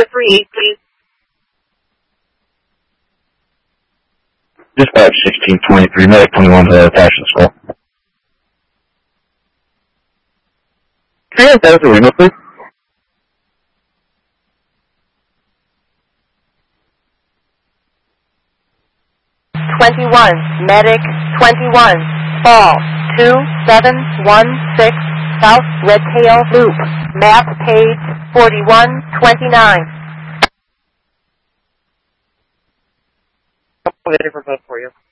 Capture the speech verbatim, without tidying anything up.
three eight, please. Dispatch sixteen twenty-three, medic twenty-one to attach to the skull. Can I get that as a remote, please? twenty-one, medic twenty-one, fall two seven one six, South Red Tail Loop, map page forty-one twenty-nine. I'm waiting for both for you.